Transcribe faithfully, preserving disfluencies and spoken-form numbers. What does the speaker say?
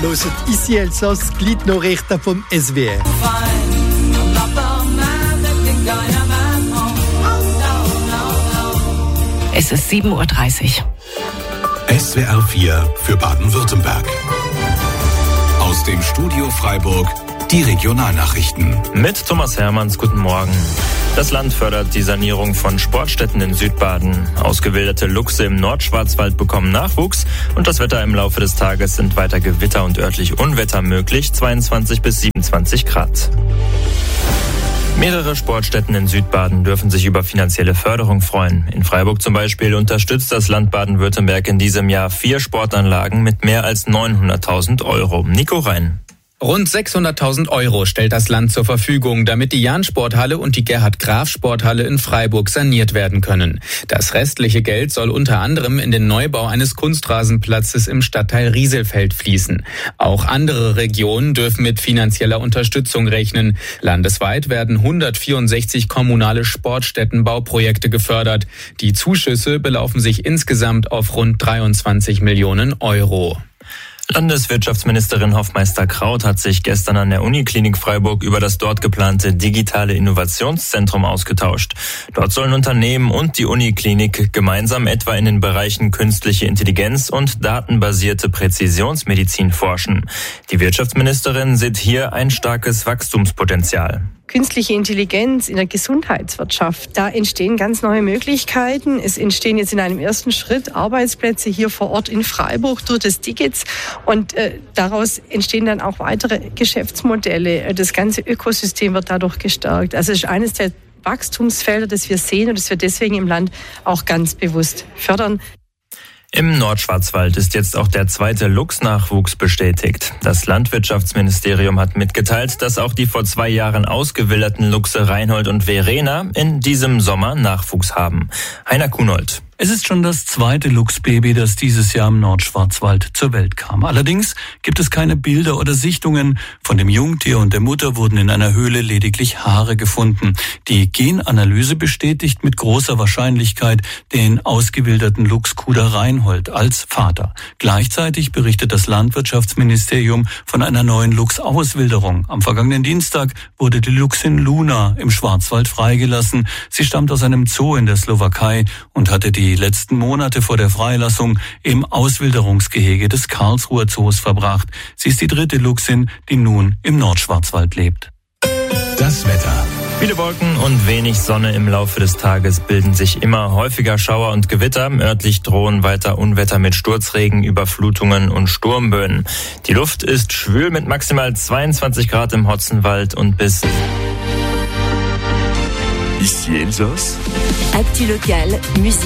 hört Ici Elsass, die Gliednachrichten vom S W R. Es ist sieben Uhr dreißig. S W R vier für Baden-Württemberg. Aus dem Studio Freiburg die Regionalnachrichten. Mit Thomas Hermanns, guten Morgen. Das Land fördert die Sanierung von Sportstätten in Südbaden. Ausgewilderte Luchse im Nordschwarzwald bekommen Nachwuchs und das Wetter im Laufe des Tages sind weiter Gewitter und örtlich Unwetter möglich, zweiundzwanzig bis siebenundzwanzig Grad. Mehrere Sportstätten in Südbaden dürfen sich über finanzielle Förderung freuen. In Freiburg zum Beispiel unterstützt das Land Baden-Württemberg in diesem Jahr vier Sportanlagen mit mehr als neunhunderttausend Euro. Nico Rhein. Rund sechshunderttausend Euro stellt das Land zur Verfügung, damit die Jahn-Sporthalle und die Gerhard-Graf-Sporthalle in Freiburg saniert werden können. Das restliche Geld soll unter anderem in den Neubau eines Kunstrasenplatzes im Stadtteil Rieselfeld fließen. Auch andere Regionen dürfen mit finanzieller Unterstützung rechnen. Landesweit werden hundertvierundsechzig kommunale Sportstättenbauprojekte gefördert. Die Zuschüsse belaufen sich insgesamt auf rund dreiundzwanzig Millionen Euro. Landeswirtschaftsministerin Hofmeister-Kraut hat sich gestern an der Uniklinik Freiburg über das dort geplante digitale Innovationszentrum ausgetauscht. Dort sollen Unternehmen und die Uniklinik gemeinsam etwa in den Bereichen künstliche Intelligenz und datenbasierte Präzisionsmedizin forschen. Die Wirtschaftsministerin sieht hier ein starkes Wachstumspotenzial. Künstliche Intelligenz in der Gesundheitswirtschaft, da entstehen ganz neue Möglichkeiten. Es entstehen jetzt in einem ersten Schritt Arbeitsplätze hier vor Ort in Freiburg durch das Digits und äh, daraus entstehen dann auch weitere Geschäftsmodelle. Das ganze Ökosystem wird dadurch gestärkt. Also es ist eines der Wachstumsfelder, das wir sehen und das wir deswegen im Land auch ganz bewusst fördern. Im Nordschwarzwald ist jetzt auch der zweite Luchsnachwuchs bestätigt. Das Landwirtschaftsministerium hat mitgeteilt, dass auch die vor zwei Jahren ausgewilderten Luchse Reinhold und Verena in diesem Sommer Nachwuchs haben. Heiner Kunold. Es ist schon das zweite Luchsbaby, das dieses Jahr im Nordschwarzwald zur Welt kam. Allerdings gibt es keine Bilder oder Sichtungen. Von dem Jungtier und der Mutter wurden in einer Höhle lediglich Haare gefunden. Die Genanalyse bestätigt mit großer Wahrscheinlichkeit den ausgewilderten Luchskuder Reinhold als Vater. Gleichzeitig berichtet das Landwirtschaftsministerium von einer neuen Luchsauswilderung. Am vergangenen Dienstag wurde die Luchsin Luna im Schwarzwald freigelassen. Sie stammt aus einem Zoo in der Slowakei und hatte die letzten Monate vor der Freilassung im Auswilderungsgehege des Karlsruher Zoos verbracht. Sie ist die dritte Luchsin, die nun im Nordschwarzwald lebt. Das Wetter. Viele Wolken und wenig Sonne im Laufe des Tages bilden sich immer häufiger Schauer und Gewitter. Örtlich drohen weiter Unwetter mit Sturzregen, Überflutungen und Sturmböen. Die Luft ist schwül mit maximal zweiundzwanzig Grad im Hotzenwald und bis... Ici Elsass. Actu local, musique.